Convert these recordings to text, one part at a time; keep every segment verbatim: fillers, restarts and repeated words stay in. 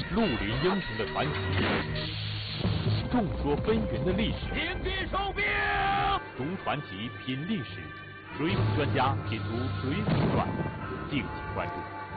绿林英雄的传奇，众说纷纭的历史。 请进收兵。 读传奇，品历史，水浒专家品读《水浒传》，敬请关注。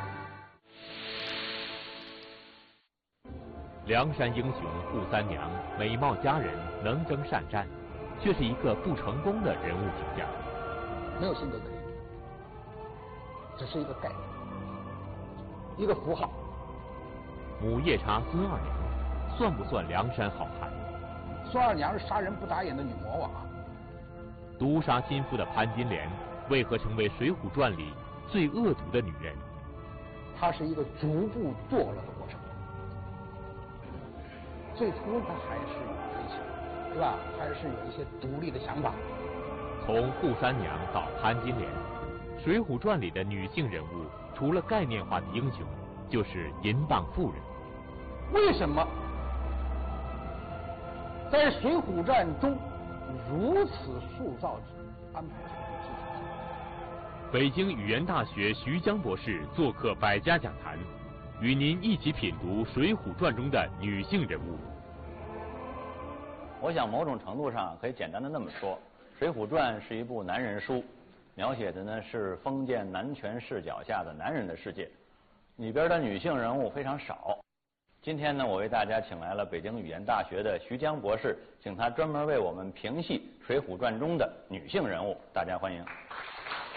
梁山英雄扈三娘，美貌佳人，能征善战，却是一个不成功的人物形象。 没有性格可言，只是一个概念，一个符号。 母夜叉孙二娘，算不算梁山好汉？ 孙二娘是杀人不眨眼的女魔王啊！ 毒杀心腹的潘金莲，为何成为《水浒传》里最恶毒的女人？ 她是一个逐步堕落的过程。最初她还是有追求，是吧？还是有一些独立的想法。 从扈三娘到潘金莲，《水浒传》里的女性人物，除了概念化的英雄，就是淫荡妇人。 为什么在《水浒传》中如此塑造者安排这个具体？ 北京语言大学徐江博士做客百家讲坛，与您一起品读《水浒传》中的女性人物。 我想某种程度上可以简单的那么说，《水浒传》是一部男人书，描写的呢是封建男权视角下的男人的世界，里边的女性人物非常少。今天呢，我为大家请来了北京语言大学的徐江博士，请他专门为我们评析《水浒传》中的女性人物，大家欢迎。